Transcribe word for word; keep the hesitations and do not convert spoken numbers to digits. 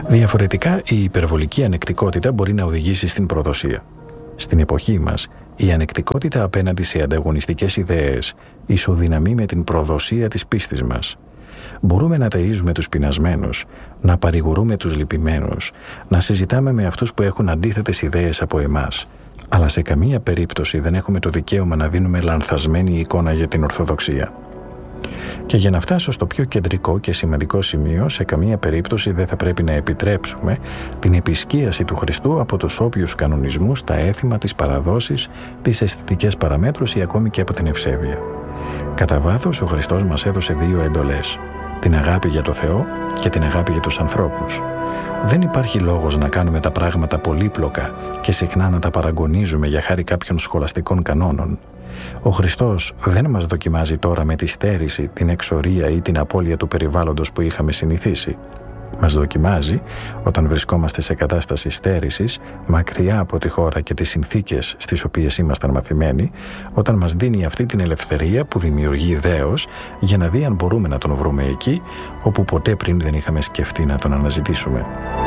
Διαφορετικά, η υπερβολική ανεκτικότητα μπορεί να οδηγήσει στην προδοσία. Στην εποχή μας, η ανεκτικότητα απέναντι σε ανταγωνιστικές ιδέες ισοδυναμεί με την προδοσία της πίστης μας. Μπορούμε να ταΐζουμε τους πεινασμένους, να παρηγορούμε τους λυπημένους, να συζητάμε με αυτούς που έχουν αντίθετες ιδέες από εμάς, αλλά σε καμία περίπτωση δεν έχουμε το δικαίωμα να δίνουμε λανθασμένη εικόνα για την Ορθοδοξία. Και για να φτάσω στο πιο κεντρικό και σημαντικό σημείο, σε καμία περίπτωση δεν θα πρέπει να επιτρέψουμε την επισκίαση του Χριστού από τους όποιους κανονισμούς, τα έθιμα, τις παραδόσεις, τις αισθητικές παραμέτρους ή ακόμη και από την ευσέβεια. Κατά βάθος, ο Χριστός μας έδωσε δύο εντολές: την αγάπη για το Θεό και την αγάπη για τους ανθρώπους. Δεν υπάρχει λόγος να κάνουμε τα πράγματα πολύπλοκα και συχνά να τα παραγωνίζουμε για χάρη κάποιων σχολαστικών κανόνων. Ο Χριστός δεν μας δοκιμάζει τώρα με τη στέρηση, την εξορία ή την απώλεια του περιβάλλοντος που είχαμε συνηθίσει. Μας δοκιμάζει όταν βρισκόμαστε σε κατάσταση στέρησης, μακριά από τη χώρα και τις συνθήκες στις οποίες ήμασταν μαθημένοι, όταν μας δίνει αυτή την ελευθερία που δημιουργεί δέος για να δει αν μπορούμε να τον βρούμε εκεί, όπου ποτέ πριν δεν είχαμε σκεφτεί να τον αναζητήσουμε.